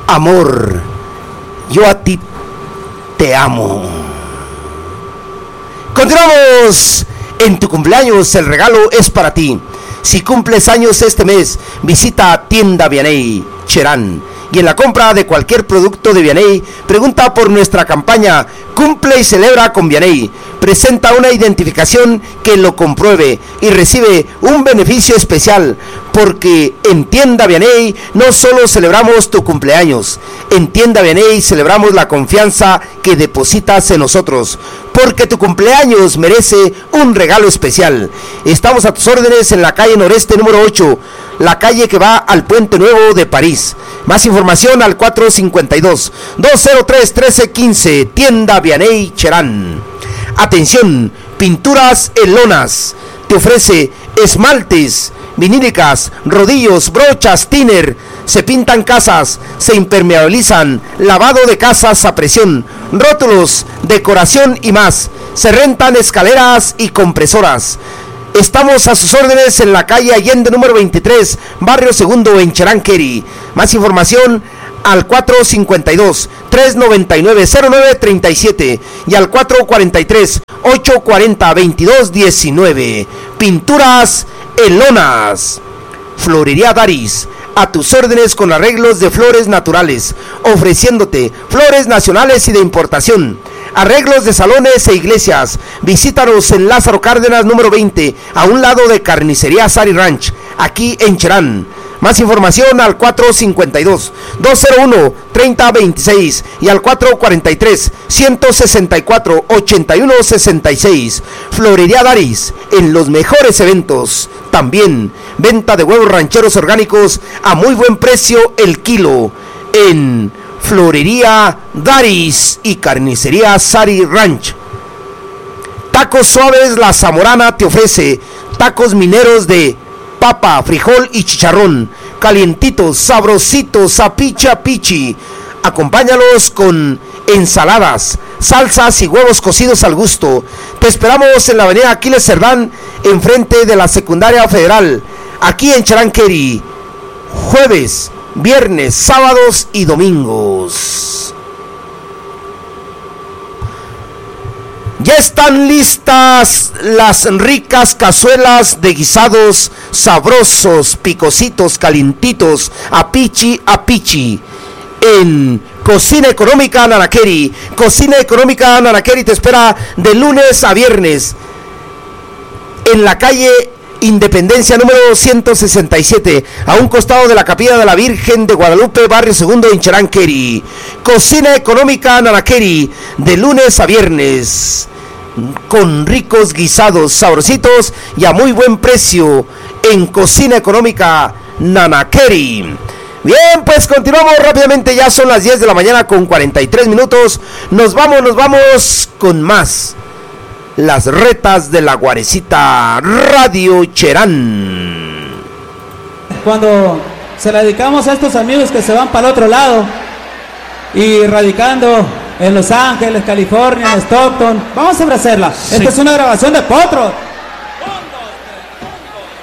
amor, yo a ti te amo. Continuamos. En tu cumpleaños el regalo es para ti. Si cumples años este mes, visita Tienda Vianey Cherán. Y en la compra de cualquier producto de Vianey, pregunta por nuestra campaña Cumple y celebra con Vianey. Presenta una identificación que lo compruebe y recibe un beneficio especial, porque en Tienda Vianey no solo celebramos tu cumpleaños, en Tienda Vianey celebramos la confianza que depositas en nosotros, porque tu cumpleaños merece un regalo especial. Estamos a tus órdenes en la calle Noreste número 8, la calle que va al Puente Nuevo de París. Más información al 452-203-1315, Tienda Vianey Cherán. Atención, Pinturas El Lonas te ofrece esmaltes, vinílicas, rodillos, brochas, thinner. Se pintan casas, se impermeabilizan, lavado de casas a presión, rótulos, decoración y más. Se rentan escaleras y compresoras. Estamos a sus órdenes en la calle Allende número 23, barrio Segundo, en Cheranqueri. Más información al 452-399-0937 y al 443-840-2219. Pinturas El Lonas. Florería Daris, a tus órdenes con arreglos de flores naturales, ofreciéndote flores nacionales y de importación. Arreglos de salones e iglesias. Visítanos en Lázaro Cárdenas número 20, a un lado de Carnicería Sari Ranch, aquí en Cherán. Más información al 452-201-3026 y al 443-164-8166. Florería Daris, en los mejores eventos. También venta de huevos rancheros orgánicos a muy buen precio el kilo en Florería Daris y Carnicería Sari Ranch. Tacos Suaves La Zamorana te ofrece tacos mineros de papa, frijol y chicharrón, calientitos, sabrositos, a pichi. Acompáñalos con ensaladas, salsas y huevos cocidos al gusto. Te esperamos en la avenida Aquiles Cerdán, enfrente de la Secundaria Federal, aquí en Cheranqueri, jueves, viernes, sábados y domingos. Ya están listas las ricas cazuelas de guisados sabrosos, picositos, calientitos, a pichi. En Cocina Económica Nanaqueri. Cocina Económica Nanaqueri te espera de lunes a viernes en la calle Independencia número 167, a un costado de la Capilla de la Virgen de Guadalupe, barrio Segundo, en Cheranqueri. Cocina Económica Nanaqueri, de lunes a viernes, con ricos guisados sabrositos y a muy buen precio en Cocina Económica Nanaqueri. Bien, pues continuamos rápidamente, ya son las 10 de la mañana con 43 minutos. Nos vamos con más. Las retas de la Guarecita Radio Cherán. Cuando se la dedicamos a estos amigos que se van para el otro lado y radicando en Los Ángeles, California, en Stockton, vamos a ofrecerla. Sí. Esta es una grabación de Potro.